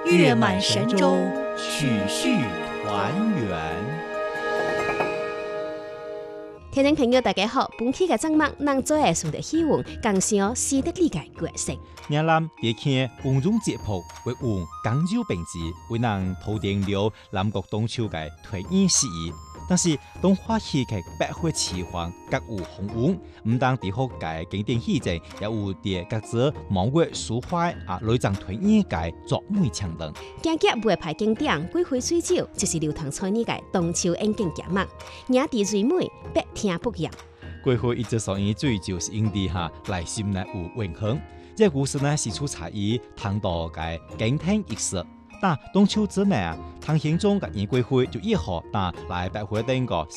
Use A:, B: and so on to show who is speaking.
A: 月满神州，曲序团圆。
B: 聽眾朋友大家好，本期嘅節目能做嘅上的希望，更想試得理解角色。
C: 嶺南地區風中節譜為用廣州並字，為能土定了南國冬秋嘅團圓事宜。但是當話戲劇百花齊放，各有風韻，唔但地學嘅經典戲證，也有啲各自網絡抒懷內藏團圓嘅作媒唱等。
B: 今集會排經典《桂花水酒》，就是流淌在呢個冬秋應景節目，野地最美，百聽不厭。
C: 桂花一直所以追求是因地下內心呢有永恆。這個故事呢是出材於唐代嘅經典軼事。但冬秋之內唐玄宗嘅楊貴妃就一號但來百花燈個